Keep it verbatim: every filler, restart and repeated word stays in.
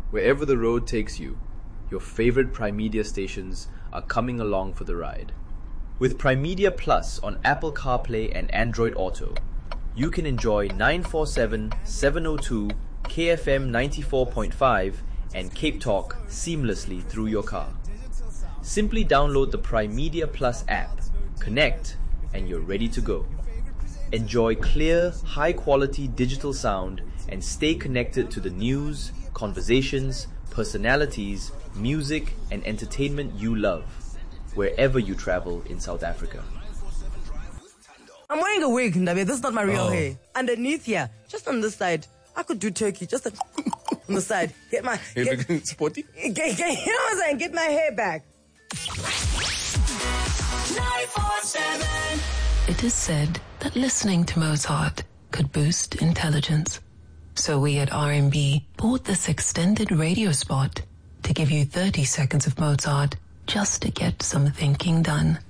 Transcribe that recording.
Wherever the road takes you, your favorite Prime Media stations are coming along for the ride. With Prime Media Plus on Apple CarPlay and Android Auto, you can enjoy nine forty-seven, seven oh two, K F M ninety-four point five and Cape Talk seamlessly through your car. Simply download the Prime Media Plus app, connect, and you're ready to go. Enjoy clear, high-quality digital sound and stay connected to the news, conversations, personalities, music, and entertainment you love, wherever you travel in South Africa. I'm wearing a wig, Ndabe. This is not my real Oh. hair. Underneath here, just on this side, I could do turkey, just a on the side. Get my... Get, Sporty? get, get, you know what I'm saying? Get my hair back. nine four seven. It is said that listening to Mozart could boost intelligence. So we at R and B bought this extended radio spot to give you thirty seconds of Mozart just to get some thinking done.